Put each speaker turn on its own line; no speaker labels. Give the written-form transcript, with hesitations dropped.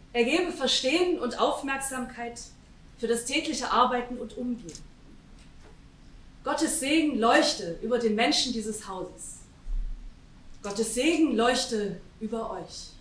Er gebe Verstehen und Aufmerksamkeit für das tägliche Arbeiten und Umgehen. Gottes Segen leuchte über den Menschen dieses Hauses. Gottes Segen leuchte über euch.